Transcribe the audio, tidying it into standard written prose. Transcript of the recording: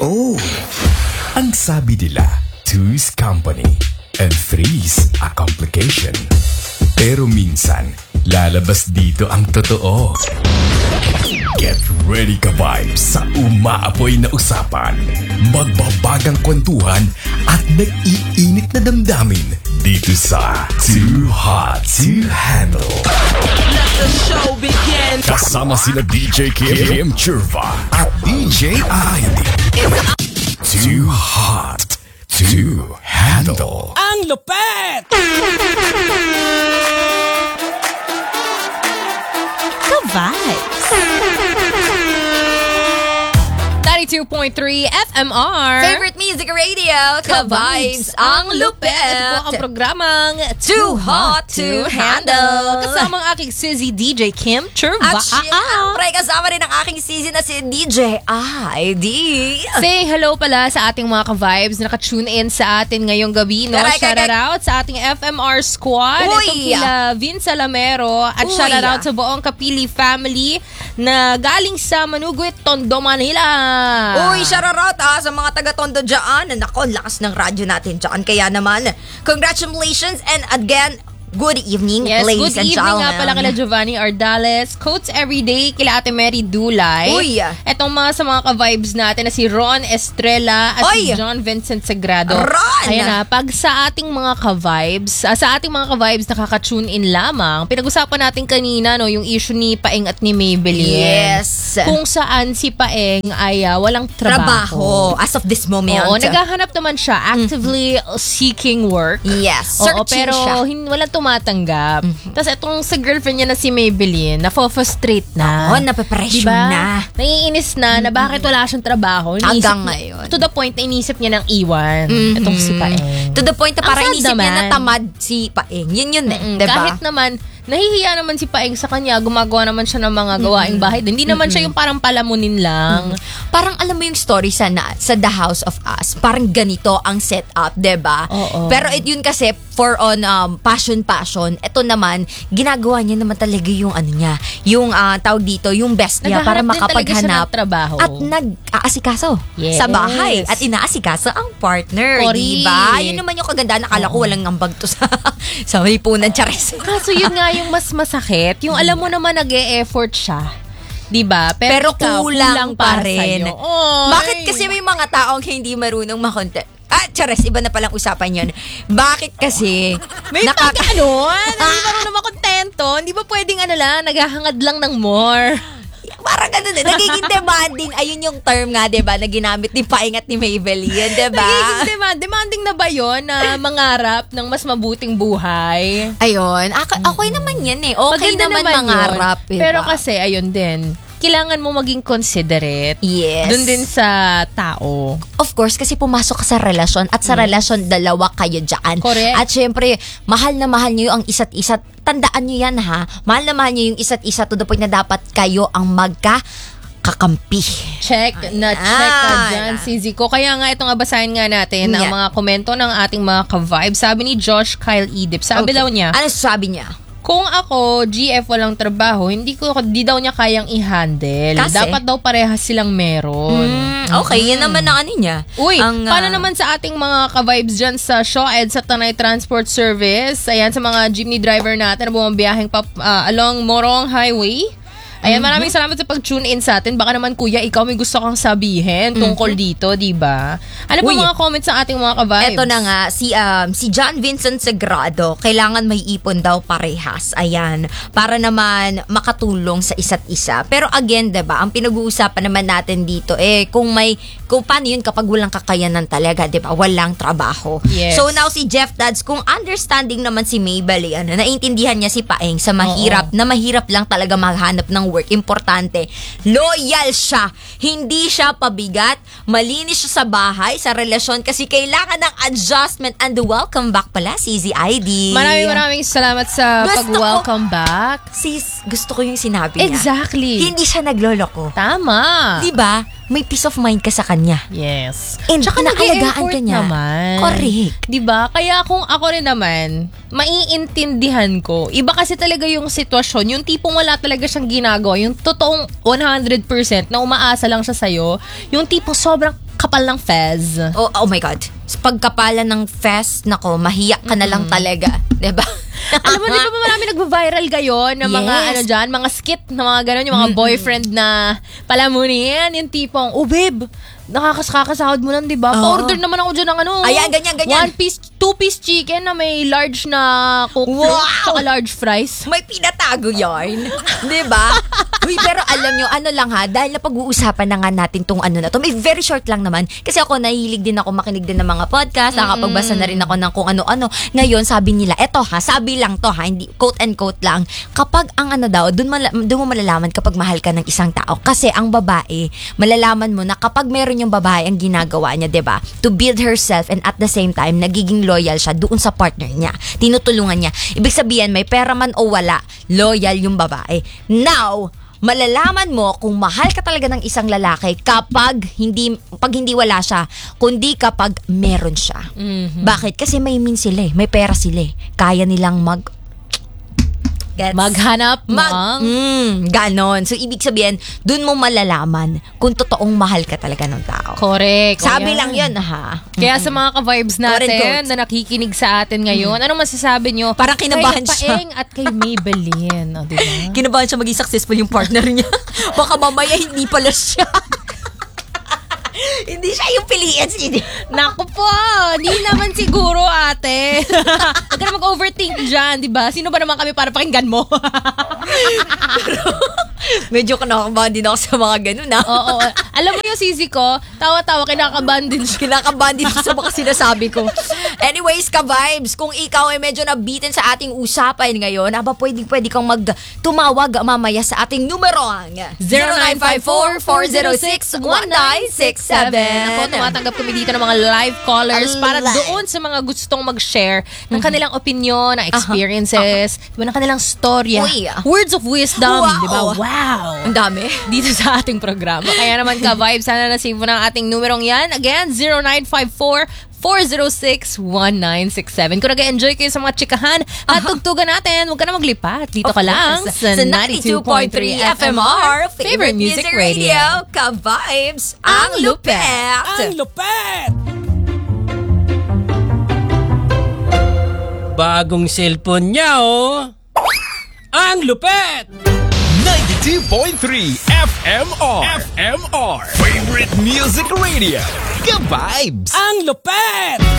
Oh, ang sabi nila, two's company and three's a complication. Pero minsan, lalabas dito ang totoo. Get ready ka vibes sa umaapoy na usapan, magbabagang kwentuhan at nag-iinit na damdamin dito sa Too Hot to Handle. Let the show begin. Kasama sina DJ Kim Churva at DJ ID. Too Hot to Handle. Ang lupet! Ka-vibes. 92.3 FMR. Favorite Music Radio, Ka-Vibes, ang lupet. Ito po ang programang Too Hot to Handle. Kasama ang aking Sizzy DJ Kim Churva. At syempre, kasama rin ang aking season na si DJ ID. Say hello pala sa ating mga ka-vibes na naka-tune in sa atin ngayong gabi. No? Shout out sa ating FMR squad. Uy! Itong kila Vince Salamero. At Uy! shout out sa buong Kapili family na galing sa Manuguit, Tondo, Manila. Uy, shoutout sa mga taga-Tondo dyan. Nako, lakas ng radyo natin dyan. Kaya naman, congratulations and again, good evening, Yes, ladies good and evening gentlemen. nga pala kila Giovanni Ardales, Coats Everyday, kila Ate Mary Dulay. Uy! Etong mga sa mga ka-vibes natin na si Ron Estrella at si Uy! John Vincent Sagrado. Ron! Ayan na, pag sa ating mga ka-vibes, nakaka-tune in lamang, pinag-usapan natin kanina no, yung issue ni Paeng at ni Maybelline. Yes. Kung saan si Paeng ay walang trabaho. As of this moment. Oo, naghahanap naman siya, actively seeking work. Yes, Oo, searching pero siya. walang tumatanggap. Tapos itong sa girlfriend niya na si Maybelline, nafo-frustrate na. Oo, napapressure na. Naiinis na bakit wala siyang trabaho. Hanggang ngayon. To the point na inisip niya ng iwan. Itong si Paeng. To the point na Ang parang sad inisip niya naman. na tamad si Paeng. Yun diba? Kahit naman, nahihiya naman si Paeng sa kanya, gumagawa naman siya ng mga gawaing bahay. Hindi naman siya yung parang palamunin lang. Parang alam mo yung story sa The House of Us. Parang ganito ang setup, diba? Oo. Pero yun kasi for on passion. Ito naman, ginagawa niya naman talaga yung ano niya. Yung tawag dito, yung best niya para Naghahanap din talaga siya makapaghanap. ng trabaho. At nag-aasikaso Yes. sa bahay. At inaasikaso ang partner, Correct. diba? Yun naman yung kaganda. Nakala ko walang ambag to sa lipunan, Charis. Kaso yun nga yung mas masakit. Yung alam mo naman nag-e-effort siya. Diba? Pero ikaw, kulang pa para rin. sa'yo. Oy. Bakit kasi may mga taong hindi marunong makontent? Chares, iba na palang usapan yun. Bakit kasi May pag-ano? Hindi marunong makontento. Hindi ba pwedeng naghahangad lang ng more? parang ano din, nagiging demanding. Ayun yung term nga, diba, na ginamit ni Paeng at ni Maybelline, diba? Nagiging demanding na ba yun na mangarap ng mas mabuting buhay? Ayun, okay naman yan eh. Okay Maganda naman mangarap. yun. Diba? Pero kasi, ayun din, kailangan mo maging considerate. Yes. Doon din sa tao. Of course, kasi pumasok ka sa relasyon at sa relasyon, dalawa kayo dyan. Correct. At syempre, mahal na mahal nyo ang isa't isa. Tandaan nyo yan, ha? Mahal na mahal nyo yung isa't isa to the point na dapat kayo ang kakampi. Check ka dyan, Sizzy ko. Kaya nga, ito nga basahin nga natin ang mga komento ng ating mga ka-vibe. Sabi ni Josh Kyle Edip, sabi daw niya, Ano sabi niya? kung ako, GF walang trabaho, di daw niya kayang i-handle. Kasi? Dapat daw parehas silang meron. Okay, yan naman ang ano niya. Uy, ang, paano naman sa ating mga ka-vibes dyan sa ShawEd sa Tanay Transport Service? Ayan, sa mga jeepney driver natin na bumabiyaheng along Morong Highway. Ayan, maraming salamat sa pag-tune in sa atin. Baka naman, kuya, ikaw may gusto kang sabihin tungkol dito, di ba? Ano pa mga comments sa ating mga ka-vibes? Eto na nga, si John Vincent Sagrado, kailangan may ipon daw parehas. Ayan, para naman makatulong sa isa't isa. Pero again, diba, ang pinag-uusapan naman natin dito, kung paano yun kapag walang kakayanan talaga, diba, walang trabaho. Yes. So now si Jeff Dads, kung understanding naman si Maybelline, naintindihan niya si Paeng sa mahirap lang talaga maghanap ng work. Importante, loyal siya. Hindi siya pabigat. Malinis siya sa bahay, sa relasyon, kasi kailangan ng adjustment. And welcome back pala, Sizzy ID. Maraming salamat sa pag-welcome back. Sis, gusto ko yung sinabi niya. Exactly. Hindi siya nagloloko. Tama. Diba? May peace of mind ka sa kanya. Yes. And tsaka naalagaan ka niya. Naman. Correct. Diba? Kaya kung ako rin naman, maiintindihan ko. Iba kasi talaga yung sitwasyon. Yung tipong wala talaga siyang ginagawa. Yung totoong 100% na umaasa lang siya sa'yo. Yung tipong sobrang pagkakapal ng fez. Oh my God. Pagkapalan ng fest, nako, mahiyak ka na lang talaga. Diba? Alam mo, di ba marami nagva-viral gayon ng mga Yes. ano dyan, mga skit na mga gano'n, yung mga boyfriend na palamunin, yung tipong, oh babe, nakakasahod mo lang, di ba? Oo. Pa-order naman ako dyan ng ano. Ayan, ganyan. 2-piece chicken na may large na coke Wow! saka large fries. May pinatago yarn. Diba? Uy, pero alam nyo, ano lang ha, dahil napag-uusapan na nga natin tong ano na to, may very short lang naman. Kasi ako, nahilig din ako makinig din ng mga podcast, nakapagbasa na rin ako ng kung ano-ano. Ngayon, sabi nila, eto ha, sabi lang to ha, hindi quote and quote lang, kapag ang ano daw, dun mo malalaman kapag mahal ka ng isang tao. Kasi ang babae, malalaman mo na kapag meron yung babae ang ginagawa niya, 'di ba? To build herself and at the same time, nagiging loyal siya doon sa partner niya. Tinutulungan niya. Ibig sabihin, may pera man o wala, loyal yung babae. Now, malalaman mo kung mahal ka talaga ng isang lalaki pag hindi wala siya, kundi kapag meron siya. Bakit? Kasi may means sila eh. May pera sila eh. Kaya nilang Maghanap ng... ganon. So, ibig sabihin, dun mo malalaman kung totoong mahal ka talaga ng tao. Correct. Sabi Ayan. lang yun, ha? Kaya sa mga ka-vibes Quote and natin quote. na nakikinig sa atin ngayon, anong masasabi nyo? Parang kinabahan kay siya. Paeng at kay Maybelline. O, diba? Kinabahan siya maging successful yung partner niya. Baka mamaya hindi pala siya. Hindi siya yung piliin. Naku po, di naman siguro ate. Huwag ka na mag-overthink dyan, di ba? Sino ba naman kami para pakinggan mo? Medyo kinakabahan din ako sa mga ganun, ha? Oo. Alam mo yung sisi ko, tawa-tawa, kinakabahan din siya. Kinakabahan din sa mga sinasabi ko. Anyways, ka-vibes, kung ikaw ay medyo nabitin sa ating usapan ngayon, pwede kang tumawag mamaya sa ating numerong 0954-406-1967. Ako, tumatanggap kami dito ng mga live callers para Alright. doon sa mga gustong mag-share ng kanilang opinion, ng experiences, diba, ng kanilang storya. Uy. Words of wisdom, Wow. diba? Wow! Ang dami. Dito sa ating programa. Kaya naman ka-vibe, sana na-save mo ng ating numerong yan. Again, 0954-406-1967. Kung nag-enjoy kayo sa mga chikahan at tugtugan natin, huwag ka na maglipat. Dito ka lang sa 92.3 FMR, favorite music radio. Ka-vibes, ang lupet. Ang lupet! Bagong cellphone niya, oh. Ang lupet! 92.3 FMR. Favorite Music Radio. Ka-vibes. Ang lupet!